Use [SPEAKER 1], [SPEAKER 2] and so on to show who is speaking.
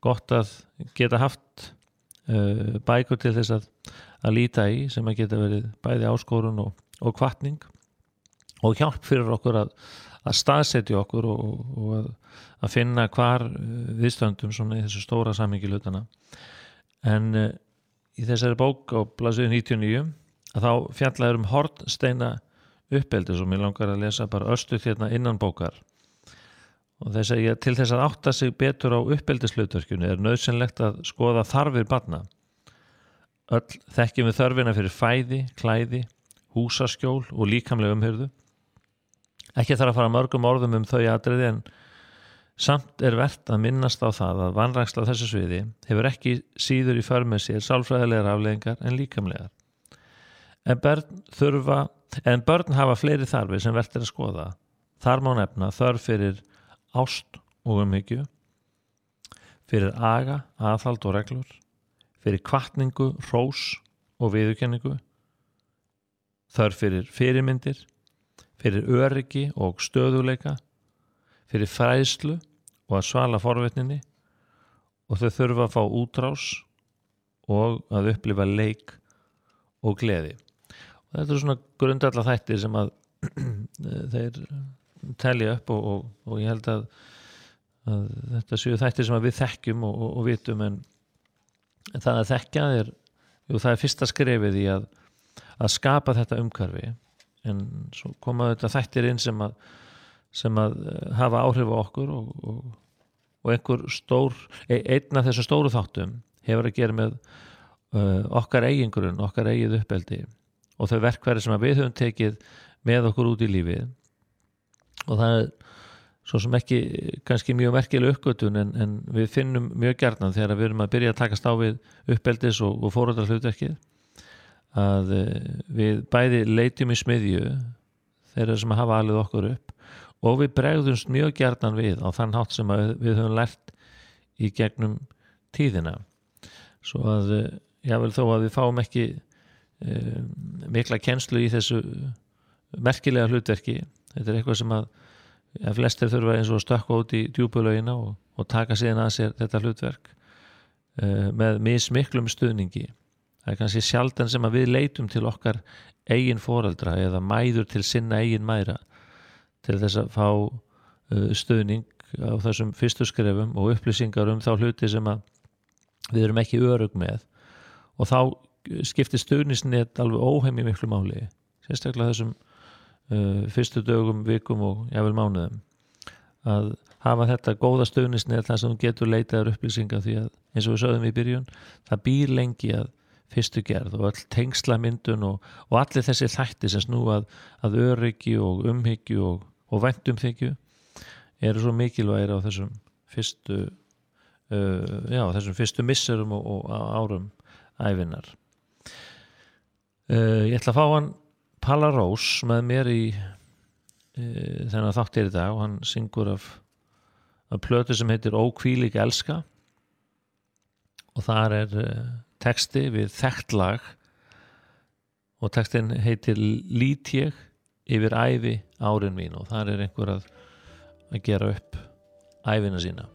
[SPEAKER 1] gott að geta haft bækur til þess að líta í sem að geta verið bæði áskorun og hvatning og hjálp fyrir okkur að staðsetja okkur og að finna hvar við stöndum svona í þessu stóra samhengi hlutana. En í þessari bók á blaðsíðu 99 að þá fjallaður hornsteina uppeldi sem ég langar að lesa bara örstutt hérna innan bókar. Og til þess að átta sig betur á uppeldishlutverkjunni nauðsynlegt að skoða þarfir barna. Öll þekkjum við þörfina fyrir fæði, klæði, húsaskjól og líkamlega umhirðu. Ekki þarf að fara mörgum orðum þau atriði en samt vert að minnast á það að vanræksla á þessu sviði hefur ekki síður í för með sér sálfræðilegar afleiðingar en líkamlegar. En börn hafa fleiri þarfir sem vert að skoða. Þar má nefna þörf fyrir ást og umhyggju, fyrir aga, aðhald og reglur, fyrir hvatningu, hrós og viðurkenningu, þörf fyrir fyrirmyndir, fyrir öryggi og stöðuleika, fyrir fræðslu og að svala forvitninni og þau þurfa að fá útrás og að upplifa leik og gleði. Og þetta svona grundvallar þættir sem að þeir telja upp og ég held að þetta séu þættir sem að við þekkjum og vitum en það að þekkja það fyrsta skrefið í að skapa þetta umhverfi en svo koma þetta þættir inn sem að hafa áhrif á okkur og einhver einn af þessum stóru þáttum hefur að gera með okkar eigin grunn, okkar eigið uppeldi og þau verkfæri sem að við höfum tekið með okkur út í lífið og það svo sem ekki kannski mjög merkileg uppgötvun en við finnum mjög gjarnan þegar við erum að byrja að takast á við uppeldis og foreldrahlutverkið að við bæði leitum í smiðju þeirra sem hafa alið okkur upp og við bregðumst mjög gjarnan við á þann hátt sem við höfum lært í gegnum tíðina svo að jável þó að við fáum ekki mikla kennslu í þessu merkilega hlutverki þetta eitthvað sem að flestir þurfa eins og stökkva út í djúpulaugina og taka síðan að sér þetta hlutverk með mismiklum stuðningi. Það kannski sjaldan sem að við leitum til okkar eigin foreldra eða mæður til sinna eigin mæðra til þess að fá stuðning á þessum fyrstu skrefum og upplýsingar þá hluti sem að við erum ekki örugg með og þá skiptir stuðningsnet alveg óhemmi miklu máli sérstaklega þessum fyrstu dögum, vikum og jafnvel mánuðum að hafa þetta góða stuðningsnet þar sem þú getur leitaður upplýsingar því að eins og við sögðum í byrjun það býr lengi að fyrstu gerð og öll tengslamyndun og allir þessi þætti sem snúa að öryggi og umhyggju og væntumþykju eru svo mikilvægir á þessum fyrstu misserum og árum ævinnar. Ég ætla að fá hann Palla Rós með mér í þennan þáttir í dag og hann syngur af plötu sem heitir Ó hvílík elska og þar texti við þekkt lag og textin heitir Lít ég yfir ævi árin mín og þar einhver að gera upp ævina sína.